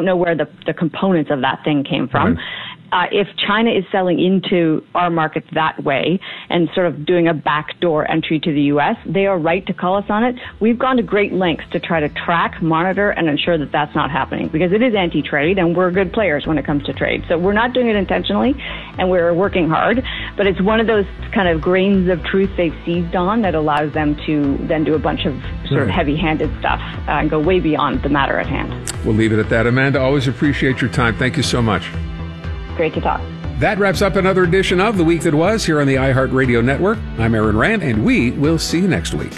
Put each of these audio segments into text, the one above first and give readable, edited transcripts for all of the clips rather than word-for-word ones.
don't know where the components of that thing came from. Right. If China is selling into our markets that way and sort of doing a backdoor entry to the U.S., they are right to call us on it. We've gone to great lengths to try to track, monitor, and ensure that that's not happening, because it is anti-trade, and we're good players when it comes to trade. So we're not doing it intentionally, and we're working hard, but it's one of those kind of grains of truth they've seized on that allows them to then do a bunch of sort of heavy-handed stuff and go way beyond the matter at hand. We'll leave it at that. Amanda, always appreciate your time. Thank you so much. Great to talk. That wraps up another edition of The Week That Was here on the iHeartRadio Network. I'm Aaron Rand, and we will see you next week.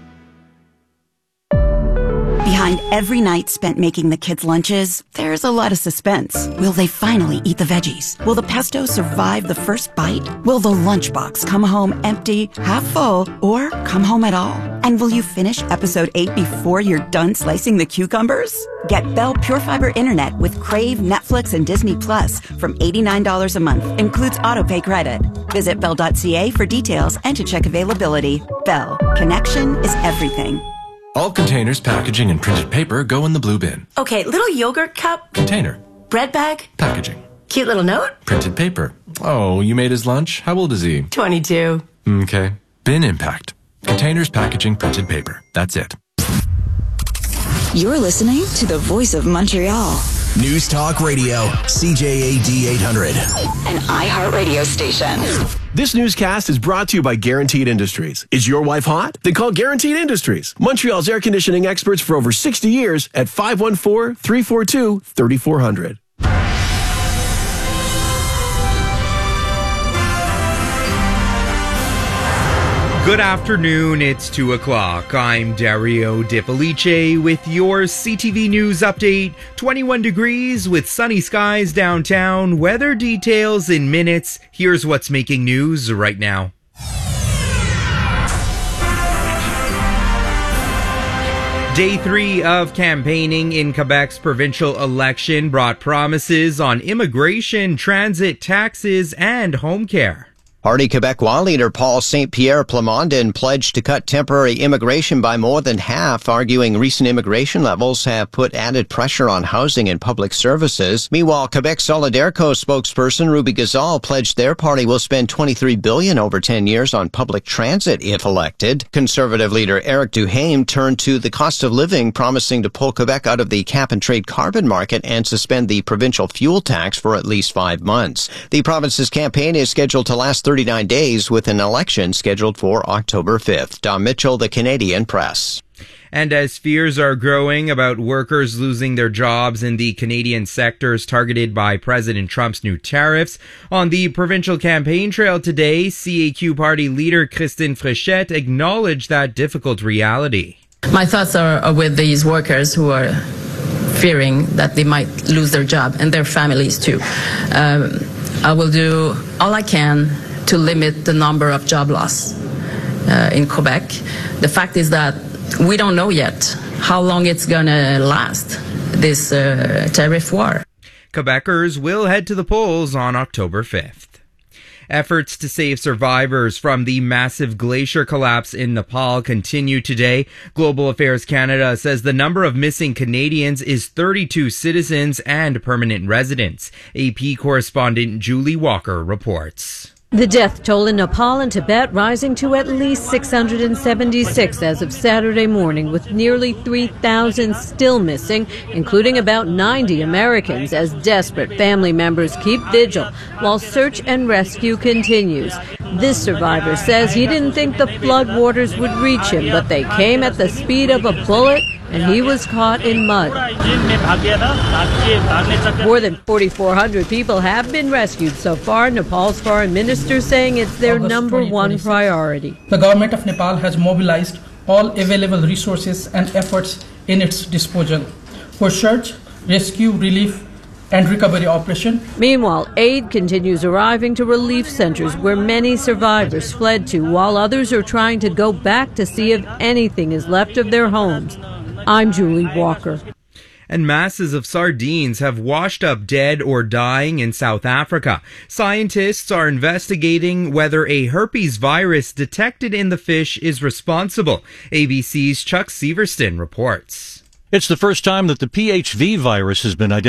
Behind every night spent making the kids' lunches, there's a lot of suspense. Will they finally eat the veggies? Will the pesto survive the first bite? Will the lunchbox come home empty, half full, or come home at all? And will you finish episode 8 before you're done slicing the cucumbers? Get Bell Pure Fiber Internet with Crave, Netflix, and Disney Plus from $89 a month. Includes autopay credit. Visit Bell.ca for details and to check availability. Bell. Connection is everything. All containers, packaging, and printed paper go in the blue bin. Okay, little yogurt cup. Container. Bread bag. Packaging. Cute little note. Printed paper. Oh, you made his lunch? How old is he? 22. Okay. Bin impact. Containers, packaging, printed paper. That's it. You're listening to the voice of Montreal. News Talk Radio, CJAD 800. An iHeartRadio station. This newscast is brought to you by Guaranteed Industries. Is your wife hot? Then call Guaranteed Industries. Montreal's air conditioning experts for over 60 years at 514-342-3400. Good afternoon, it's 2 o'clock. I'm Dario Di Felice with your CTV News update. 21 degrees with sunny skies downtown. Weather details in minutes. Here's what's making news right now. Day 3 of campaigning in Quebec's provincial election brought promises on immigration, transit, taxes, and home care. Parti Québécois leader Paul Saint-Pierre Plamondon pledged to cut temporary immigration by more than half, arguing recent immigration levels have put added pressure on housing and public services. Meanwhile, Quebec Solidarco spokesperson Ruby Gazal pledged their party will spend $23 billion over 10 years on public transit if elected. Conservative leader Eric Duhaime turned to the cost of living, promising to pull Quebec out of the cap-and-trade carbon market and suspend the provincial fuel tax for at least 5 months. The province's campaign is scheduled to last 39 days, with an election scheduled for October 5th. Don Mitchell, The Canadian Press. And as fears are growing about workers losing their jobs in the Canadian sectors targeted by President Trump's new tariffs, on the provincial campaign trail today, CAQ party leader Christine Fréchette acknowledged that difficult reality. My thoughts are with these workers who are fearing that they might lose their job and their families too. I will do all I can to limit the number of job loss in Quebec. The fact is that we don't know yet how long it's going to last, this tariff war. Quebecers will head to the polls on October 5th. Efforts to save survivors from the massive glacier collapse in Nepal continue today. Global Affairs Canada says the number of missing Canadians is 32 citizens and permanent residents. AP correspondent Julie Walker reports. The death toll in Nepal and Tibet rising to at least 676 as of Saturday morning, with nearly 3,000 still missing, including about 90 Americans, as desperate family members keep vigil while search and rescue continues. This survivor says he didn't think the flood waters would reach him, but they came at the speed of a bullet and he was caught in mud. More than 4,400 people have been rescued so far, Nepal's foreign minister saying it's their number one priority. The government of Nepal has mobilized all available resources and efforts in its disposal for search, rescue, relief, and recovery operation. Meanwhile, aid continues arriving to relief centers where many survivors fled to, while others are trying to go back to see if anything is left of their homes. I'm Julie Walker. And masses of sardines have washed up dead or dying in South Africa. Scientists are investigating whether a herpes virus detected in the fish is responsible. ABC's Chuck Severston reports. It's the first time that the PHV virus has been identified